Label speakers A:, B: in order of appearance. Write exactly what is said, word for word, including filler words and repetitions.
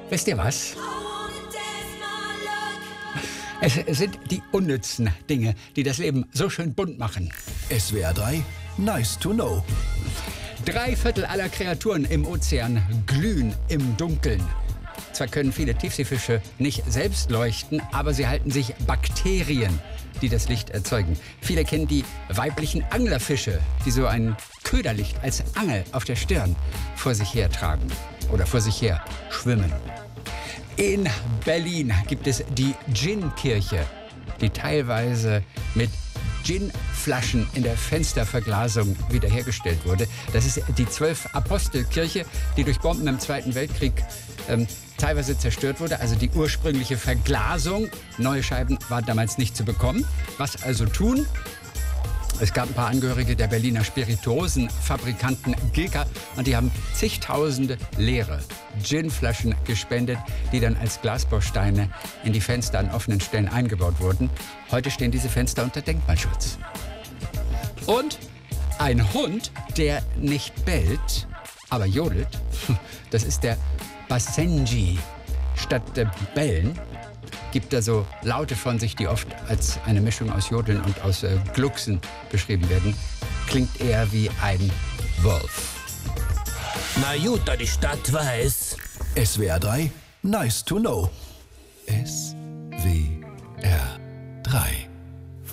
A: Wisst ihr was? Es sind die unnützen Dinge, die das Leben so schön bunt machen.
B: S W R drei, nice to know.
A: Drei Viertel aller Kreaturen im Ozean glühen im Dunkeln. Zwar können viele Tiefseefische nicht selbst leuchten, aber sie halten sich Bakterien, die das Licht erzeugen. Viele kennen die weiblichen Anglerfische, die so ein Köderlicht als Angel auf der Stirn vor sich her tragen oder vor sich her schwimmen. In Berlin gibt es die Djinn-Kirche, die teilweise mit Gin-Flaschen in der Fensterverglasung wiederhergestellt wurde. Das ist die Zwölf-Apostel-Kirche, die durch Bomben im Zweiten Weltkrieg ähm, teilweise zerstört wurde. Also die ursprüngliche Verglasung. Neue Scheiben waren damals nicht zu bekommen. Was also tun? Es gab ein paar Angehörige der Berliner Spirituosenfabrikanten Gilka und die haben zigtausende leere Ginflaschen gespendet, die dann als Glasbausteine in die Fenster an offenen Stellen eingebaut wurden. Heute stehen diese Fenster unter Denkmalschutz. Und ein Hund, der nicht bellt, aber jodelt, das ist der Basenji. Statt äh, bellen gibt er so Laute von sich, die oft als eine Mischung aus Jodeln und aus äh, Glucksen beschrieben werden. Klingt eher wie ein Wolf.
C: Na gut, da die Stadt weiß.
B: S W R drei, nice to know. S W R drei.